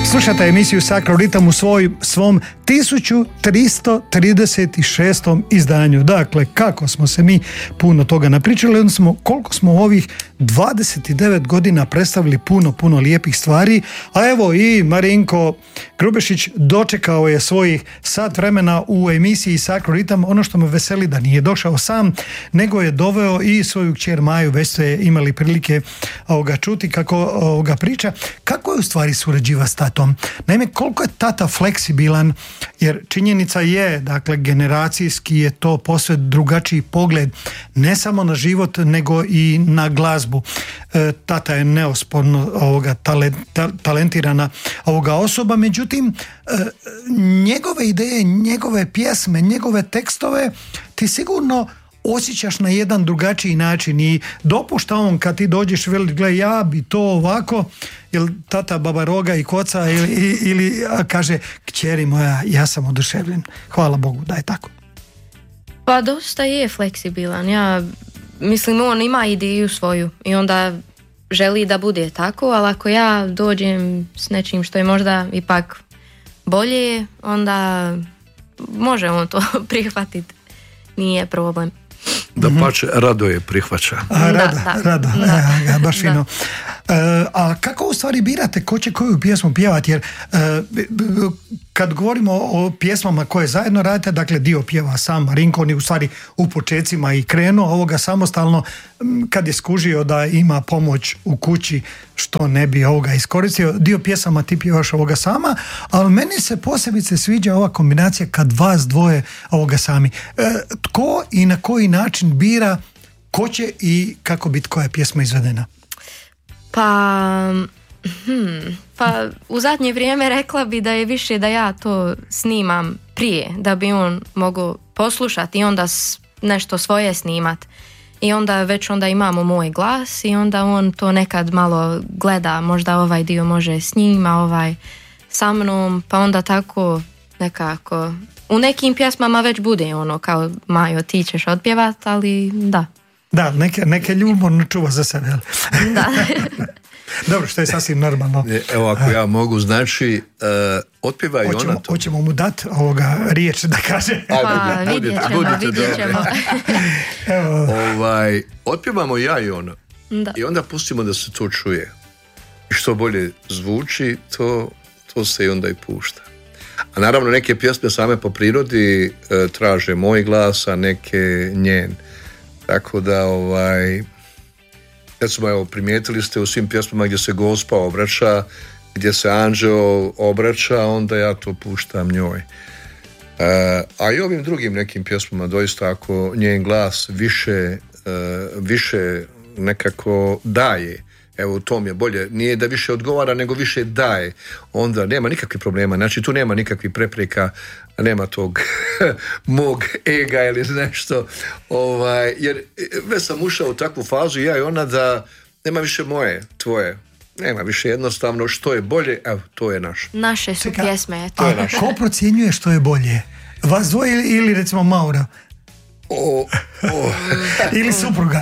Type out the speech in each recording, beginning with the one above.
Slušate emisiju Sacro Ritam u svom 1336. izdanju. Dakle, kako smo se mi puno toga napričali, odnosno koliko smo u ovih 29 godina predstavili puno lijepih stvari, a evo i Marinko Grubešić dočekao je svojih sat vremena u emisiji Sacro Ritam. Ono što me veseli da nije došao sam, nego je doveo i svoju kćer Maju, već ste imali prilike čuti kako priča. Kako je u stvari surađiva s tatom? Naime, koliko je tata fleksibilan, jer činjenica je, dakle, generacijski je to posve drugačiji pogled, ne samo na život, nego i na glazbu. Tata je neosporno talentirana osoba, međutim, njegove ideje, njegove pjesme, njegove tekstove ti sigurno osjećaš na jedan drugačiji način i dopušta on kad ti dođeš veli, gle, ja bi to ovako, ili tata baba roga i koca ili kaže, kćeri moja, ja sam oduševljen, hvala Bogu da je tako. Pa dosta je fleksibilan, ja mislim on ima ideju svoju i onda želi da bude tako, ali ako ja dođem s nečim što je možda ipak bolje, onda može on to prihvatiti, nije problem. Da pače, rado je prihvaća. Rado, baš fino. A kako u stvari birate ko će koju pjesmu pjevati? Jer kad govorimo o pjesmama koje zajedno radite, dakle dio pjeva sam Marinko, on je u stvari u počecima i krenuo ovoga samostalno, kad je skužio da ima pomoć u kući, što ne bi ovoga iskoristio. Dio pjesama ti pjevaš ovoga sama, ali meni se posebice sviđa ova kombinacija kad vas dvoje ovoga sami. Tko i na koji način bira ko će i kako biti koja pjesma izvedena? Pa u zadnje vrijeme rekla bi da je više da ja to snimam prije, da bi on mogao poslušati i onda nešto svoje snimat. I onda već onda imamo moj glas i onda on to nekad malo gleda, možda ovaj dio može s njima, ovaj sa mnom, pa onda tako nekako. U nekim pjesmama već bude ono kao Majo, ti ćeš otpjevat, ali da. Da, neke ljubomorno čuva za sebe. Da. Dobro, što je sasvim normalno. Evo, ako ja mogu, znači, otpjevaj ona to. Hoćemo mu dati riječ da kaže. Pa, vidjet ćemo. Otpjevamo ja i ona. Da. I onda pustimo da se to čuje. I što bolje zvuči, to se i onda i pušta. A naravno, neke pjesme same po prirodi traže moj glas, a neke njen. Tako da, recimo, primijetili ste u svim pjesmama gdje se Gospa obraća, gdje se Anđeo obraća, onda ja to puštam njoj. A i ovim drugim nekim pjesmama doista ako njen glas više nekako daje, evo to mi je bolje, nije da više odgovara nego više daje, onda nema nikakvih problema, znači tu nema nikakvih prepreka, nema tog mog ega ili nešto, jer već sam ušao u takvu fazu ja i ona da nema više moje, tvoje, nema više, jednostavno što je bolje, evo to je naše. Naše su pjesme, to je naše. Ko procjenjuje što je bolje? Vas dvoje ili recimo Maura? Ili supruga.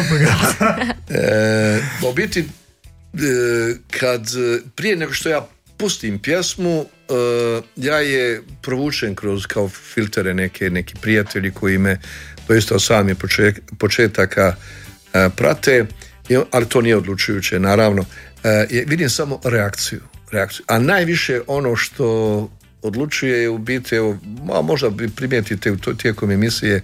U biti, kad prije nego što ja pustim pjesmu, ja je provučen kroz kao filtere neki prijatelji koji me doista od samih početaka prate, ali to nije odlučujuće, naravno. Vidim samo reakciju. A najviše ono što odlučuje je u biti, možda bi primijetite tijekom emisije,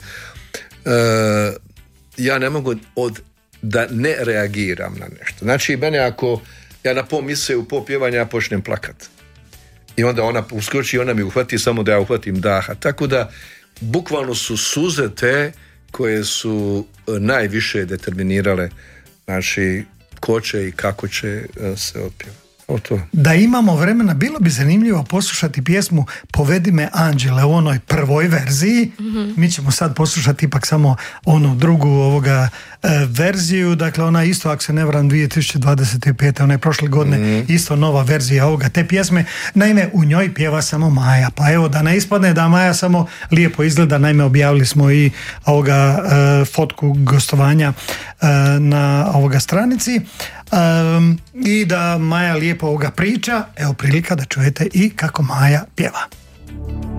ja ne mogu da ne reagiram na nešto. Znači, mene ako ja na pol mise u pol pjevanja ja počnem plakat. I onda ona uskoči i ona mi uhvati samo da ja uhvatim daha. Tako da, bukvalno su suze te koje su najviše determinirale, znači, ko će i kako će se otpjevati. Da imamo vremena, bilo bi zanimljivo poslušati pjesmu Povedi me Anđele u onoj prvoj verziji. Mi ćemo sad poslušati ipak samo onu drugu verziju, dakle ona isto, ako se ne varam, 2025. ona je prošle godine isto nova verzija te pjesme. Naime, u njoj pjeva samo Maja, pa evo da ne ispadne da Maja samo lijepo izgleda. Naime, objavili smo i fotku gostovanja na stranici, I da Maja lijepo ovoga priča, evo prilika da čujete i kako Maja pjeva.